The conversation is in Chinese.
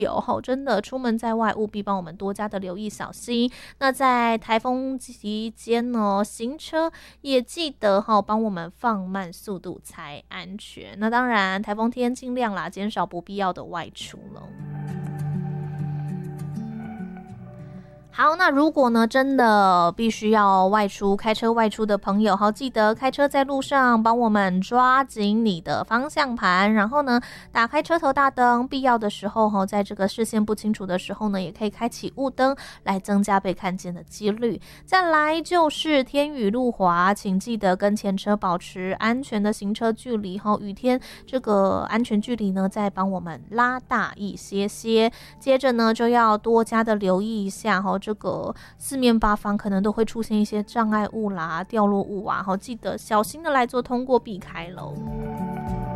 真的出门在外务必帮我们多加的留意小心。那在台风期间呢，行车也记得帮我们放慢速度才安全。那当然台风天尽量啦减少不必要的外出了。好，那如果呢真的必须要外出开车外出的朋友，记得开车在路上帮我们抓紧你的方向盘，然后呢打开车头大灯，必要的时候在这个视线不清楚的时候呢，也可以开启雾灯来增加被看见的几率。再来就是天雨路滑，请记得跟前车保持安全的行车距离，雨天这个安全距离呢再帮我们拉大一些些。接着呢就要多加的留意一下这个四面八方可能都会出现一些障碍物啦、掉落物啊，记得小心的来做通过避开咯。